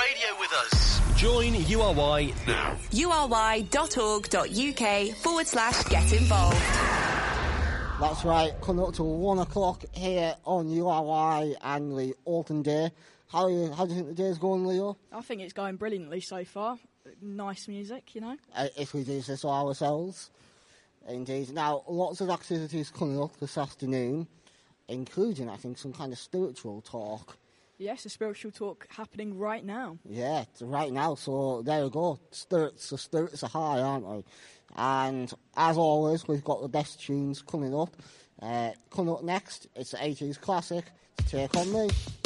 radio with us. Join URY now. ury.org.uk/get involved. That's right, coming up to 1 o'clock here on URY and the Autumn Day. How do you think the day's going, Leo? I think it's going brilliantly so far. Nice music, you know. If we do this ourselves. Indeed. Now, lots of activities coming up this afternoon, including, I think, some kind of spiritual talk. Yes, a spiritual talk happening right now. Yeah, it's right now, so there we go. The spirits are high, aren't they? And, as always, we've got the best tunes coming up. Coming up next, it's the 80s classic, Take On Me.